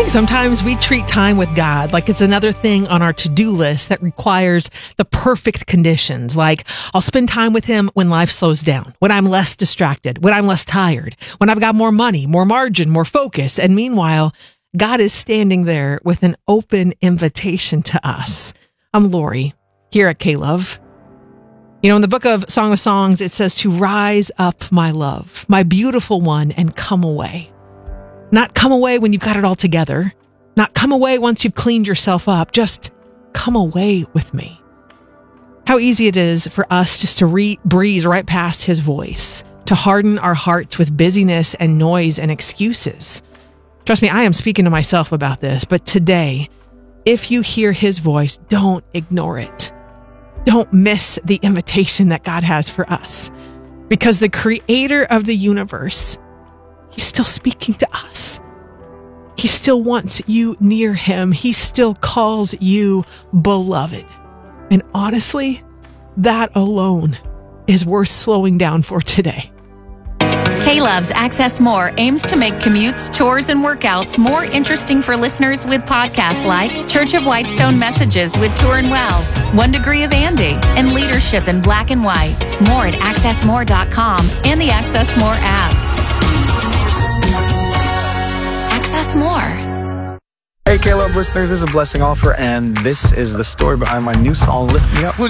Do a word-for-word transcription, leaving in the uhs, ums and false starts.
think sometimes we treat time with God like it's another thing on our to-do list that requires the perfect conditions. Like, I'll spend time with him when life slows down, when I'm less distracted, when I'm less tired, when I've got more money, more margin, more focus. And meanwhile, God is standing there with an open invitation to us. I'm Lori, here at K-Love. You know, in the book of Song of Songs, it says to rise up, my love, my beautiful one, and come away. Not come away when you've got it all together. Not come away once you've cleaned yourself up. Just come away with me. How easy it is for us just to re- breeze right past his voice, to harden our hearts with busyness and noise and excuses. Trust me, I am speaking to myself about this, but today, if you hear his voice, don't ignore it. Don't miss the invitation that God has for us, because the creator of the universe, he's still speaking to us. He still wants you near him. He still calls you beloved. And honestly, that alone is worth slowing down for today. K-Love's Access More aims to make commutes, chores, and workouts more interesting for listeners with podcasts like Church of Whitestone Messages with Turin Wells, One Degree of Andy, and Leadership in Black and White. More at access more dot com and the Access More app. Access More. Hey, K-Love listeners, this is Blessing Offer, and this is the story behind my new song, Lift Me Up.